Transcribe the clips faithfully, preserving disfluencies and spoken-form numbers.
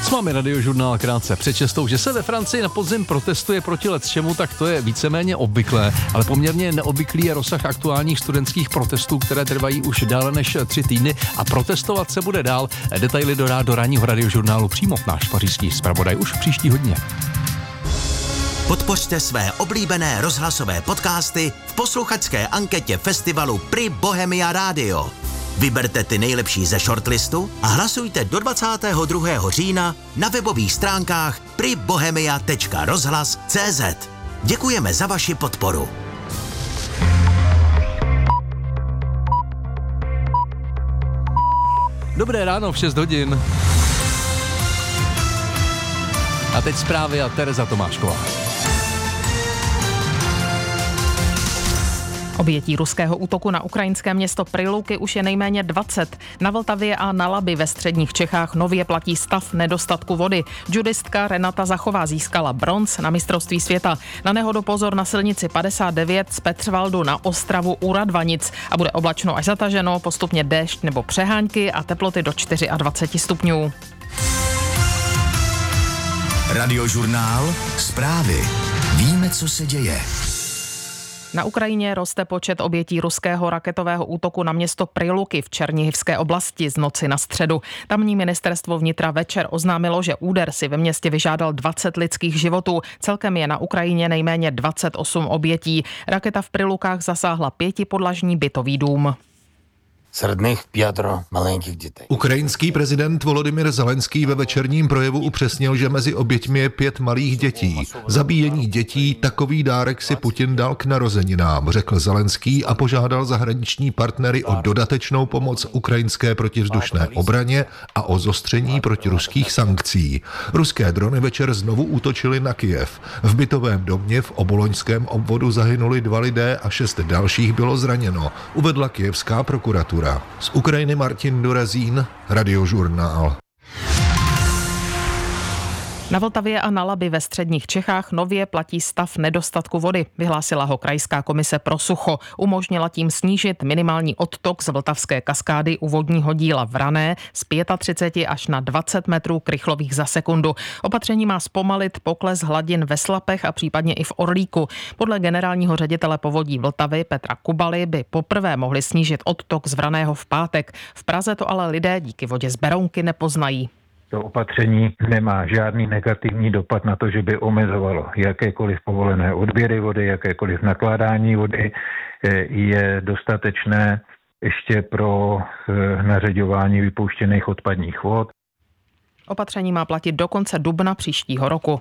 S vámi Radiožurnál krátce před šestou, že se ve Francii na podzim protestuje proti lecčemu, tak to je víceméně obvyklé, ale poměrně neobvyklý je rozsah aktuálních studentských protestů, které trvají už déle než tři týdny a protestovat se bude dál. Detaily dodá do ranního Radiožurnálu přímo náš pařížský zpravodaj už příští hodně. Podpořte své oblíbené rozhlasové podcasty v posluchačské anketě festivalu Prix Bohemia Radio. Vyberte ty nejlepší ze shortlistu a hlasujte do dvacátého druhého října na webových stránkách prix bohemia tečka rozhlas tečka cé zet. Děkujeme za vaši podporu. Dobré ráno v šest hodin. A teď zprávy a Tereza Tomášková. Obětí ruského útoku na ukrajinské město Priluky už je nejméně dvacet. Na Vltavě a na Labi ve středních Čechách nově platí stav nedostatku vody. Judistka Renata Zachová získala bronz na mistrovství světa. Na nehodu pozor na silnici padesát devět z Petřvaldu na Ostravu u Radvanic. A bude oblačno až zataženo, postupně déšť nebo přehánky a teploty do dvacet čtyři stupňů. Radiožurnál, zprávy. Víme, co se děje. Na Ukrajině roste počet obětí ruského raketového útoku na město Priluky v Černihivské oblasti z noci na středu. Tamní ministerstvo vnitra večer oznámilo, že úder si ve městě vyžádal dvacet lidských životů. Celkem je na Ukrajině nejméně dvacet osm obětí. Raketa v Prilukách zasáhla pětipodlažní bytový dům. Серед них п'ятеро маленьких дітей. Ukrajinský prezident Volodymyr Zelenský ve večerním projevu upřesnil, že mezi oběťmi je pět malých dětí. Zabíjení dětí, takový dárek si Putin dal k narozeninám, řekl Zelenský a požádal zahraniční partnery o dodatečnou pomoc ukrajinské protivzdušné obraně a o zostření protiruských sankcí. Ruské drony večer znovu útočily na Kyjev. V bytovém domě v oboloňském obvodu zahynuli dva lidé a šest dalších bylo zraněno, uvedla kyjevská prokuratura. Z Ukrajiny Martin Durazín, Radiožurnál. Na Vltavě a na Labi ve středních Čechách nově platí stav nedostatku vody. Vyhlásila ho Krajská komise pro sucho. Umožnila tím snížit minimální odtok z Vltavské kaskády u vodního díla Vrané z třicet pět až na dvacet metrů krychlových za sekundu. Opatření má zpomalit pokles hladin ve Slapech a případně i v Orlíku. Podle generálního ředitele povodí Vltavy Petra Kubaly by poprvé mohli snížit odtok z Vraného v pátek. V Praze to ale lidé díky vodě z Berounky nepoznají. To opatření nemá žádný negativní dopad na to, že by omezovalo jakékoliv povolené odběry vody, jakékoliv nakládání vody. Je dostatečné ještě pro nařeďování vypouštěných odpadních vod. Opatření má platit do konce dubna příštího roku.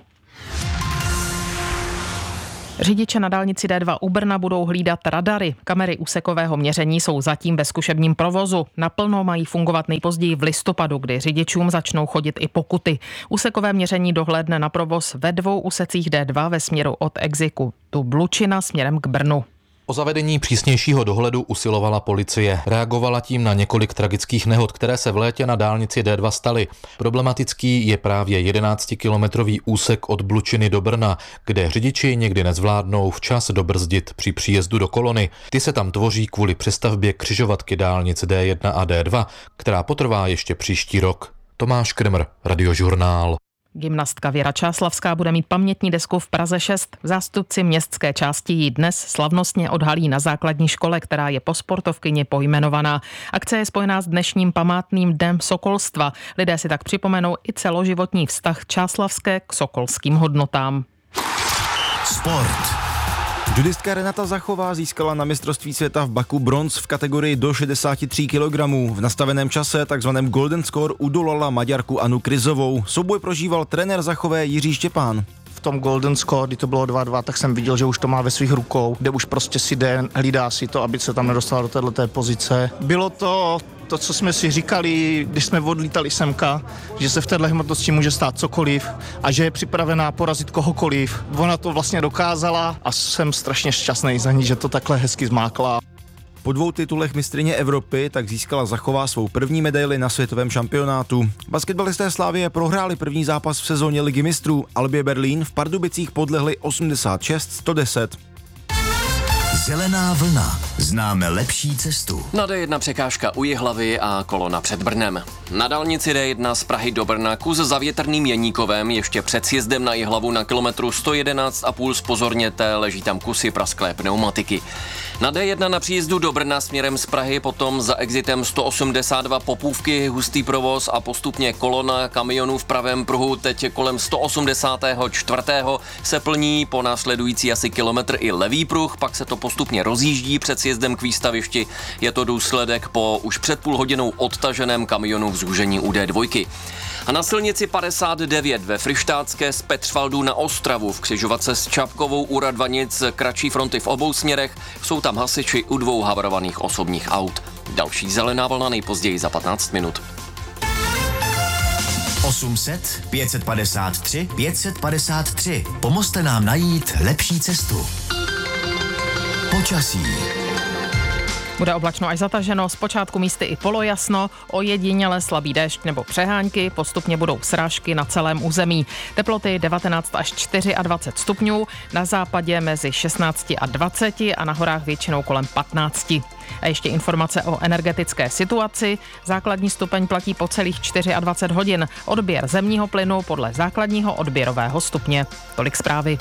Řidiče na dálnici D dva u Brna budou hlídat radary. Kamery úsekového měření jsou zatím ve zkušebním provozu. Naplno mají fungovat nejpozději v listopadu, kdy řidičům začnou chodit i pokuty. Úsekové měření dohlédne na provoz ve dvou úsecích D dva ve směru od Exekutu Blučina směrem k Brnu. O zavedení přísnějšího dohledu usilovala policie. Reagovala tím na několik tragických nehod, které se v létě na dálnici D dva staly. Problematický je právě jedenáctikilometrový úsek od Blučiny do Brna, kde řidiči někdy nezvládnou včas dobrzdit při příjezdu do kolony. Ty se tam tvoří kvůli přestavbě křižovatky dálnic D jedna a D dva, která potrvá ještě příští rok. Tomáš Krmr, Radiožurnál. Gymnastka Věra Čáslavská bude mít pamětní desku v Praze šest. Zástupci městské části ji dnes slavnostně odhalí na základní škole, která je po sportovkyni pojmenovaná. Akce je spojená s dnešním památným dnem sokolstva. Lidé si tak připomenou i celoživotní vztah Čáslavské k sokolským hodnotám. Sport. Judistka Renata Zachová získala na mistrovství světa v Baku bronz v kategorii do šedesát tři kilogramů. V nastaveném čase, takzvaném Golden Score, udolala Maďarku Anu Kryzovou. Souboj prožíval trenér Zachové Jiří Štěpán. V tom Golden Score, kdy to bylo dva dva, tak jsem viděl, že už to má ve svých rukou, kde už prostě si jde, hlídá si to, aby se tam nedostala do této pozice. Bylo to to, co jsme si říkali, když jsme odlítali semka, že se v této hmotnosti může stát cokoliv a že je připravená porazit kohokoliv. Ona to vlastně dokázala a jsem strašně šťastný za ní, že to takhle hezky zmákla. Po dvou titulech mistryně Evropy tak získala Zachová svou první medaili na světovém šampionátu. Basketbalisté Slavie prohráli první zápas v sezóně Ligy mistrů. Albě Berlín v Pardubicích podlehli osmdesát šest sto deset. Zelená vlna. Známe lepší cestu. Na D jedna překážka u Jihlavy a kolona před Brnem. Na dálnici D jedna z Prahy do Brna kus za Větrným Jeníkovem ještě před sjezdem na Jihlavu na kilometru sto jedenáct a půl zpozorněte, leží tam kusy prasklé pneumatiky. Na D jedna na příjezdu do Brna směrem z Prahy potom za exitem sto osmdesát dva Popůvky hustý provoz a postupně kolona kamionů v pravém pruhu teď kolem sto osmdesát čtyři se plní, po následující asi kilometr i levý pruh, pak se to postupně rozjíždí před sjezdem k výstavišti. Je to důsledek po už před půl hodinou odtaženém kamionu v zúžení u D dva. A na silnici padesát devět ve Fryštátské z Petřvaldu na Ostravu v křižovatce s Čapkovou u Radvanic kratší fronty v obou směrech, jsou tam hasiči u dvou havarovaných osobních aut. Další zelená vlna nejpozději za patnáct minut. osm set, pět set padesát tři, pět set padesát tři. Pomozte nám najít lepší cestu. Počasí. Bude oblačno až zataženo, zpočátku místy i polojasno, ojediněle slabý déšť nebo přehánky, postupně budou srážky na celém území. Teploty devatenáct až dvacet čtyři stupňů, na západě mezi šestnáct a dvacet a na horách většinou kolem patnáct. A ještě informace o energetické situaci. Základní stupeň platí po celých dvacet čtyři hodin. Odběr zemního plynu podle základního odběrového stupně. Tolik zprávy.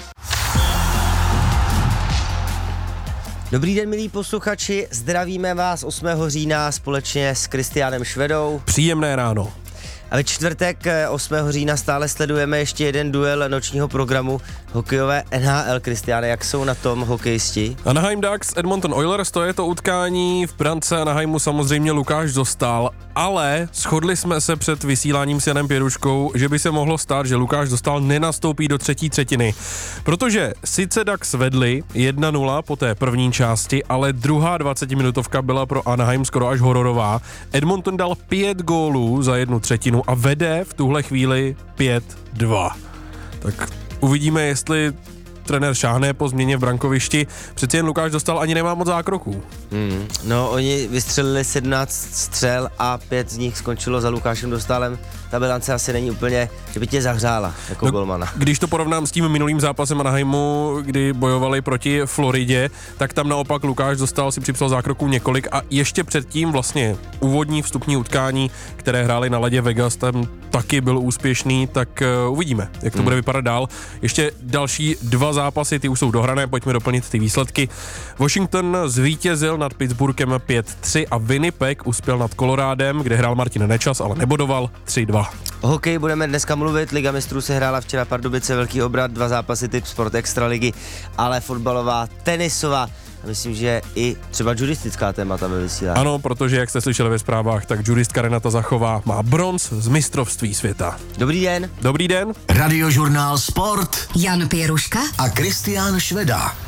Dobrý den, milí posluchači, zdravíme vás osmého října společně s Kristiánem Švedou. Příjemné ráno. A ve čtvrtek osmého října stále sledujeme ještě jeden duel nočního programu hokejové N H L. Kristiáne, jak jsou na tom hokejisti? Anaheim Ducks, Edmonton Oilers, to je to utkání. V brance Anaheimu samozřejmě Lukáš Dostál, ale shodli jsme se před vysíláním s Janem Pěruškou, že by se mohlo stát, že Lukáš Dostál nenastoupí do třetí třetiny. Protože sice Ducks vedli jedna nula po té první části, ale druhá dvacetiminutovka byla pro Anaheim skoro až hororová. Edmonton dal pět gólů za jednu třetinu a vede v tuhle chvíli pět dva. Tak uvidíme, jestli trenér šáhne po změně v brankovišti. Přeci jen Lukáš Dostal ani nemá moc zákroků. Hmm, no, oni vystřelili sedmnáct střel a pět z nich skončilo za Lukášem Dostálem. Ta bilance asi není úplně, že by tě zahřála jako no, golmana. Když to porovnám s tím minulým zápasem Anaheimu, kdy bojovali proti Floridě, tak tam naopak Lukáš Dostal si připsal zákroků několik a ještě předtím vlastně úvodní vstupní utkání, které hráli na ledě Vegas, tam taky byl úspěšný, tak uh, uvidíme, jak to hmm. bude vypadat dál. Ještě další dva zápasy, ty už jsou dohrané, pojďme doplnit ty výsledky. Washington zvítězil nad Pittsburghem pět tři a Winnipeg uspěl nad Colorádem, kde hrál Martin Nečas, ale nebodoval tři dva. O hokeji budeme dneska mluvit, Liga mistrů se hrála včera Pardubice, velký obrat, dva zápasy typ Sport Extraligy, ale fotbalová, tenisová a myslím, že i třeba judistická témata ve vysílání. Ano, protože jak jste slyšeli ve zprávách, tak judistka Renata Zachová má bronz z mistrovství světa. Dobrý den. Dobrý den. Radiožurnál Sport. Jan Pěruška a Kristián Šveda.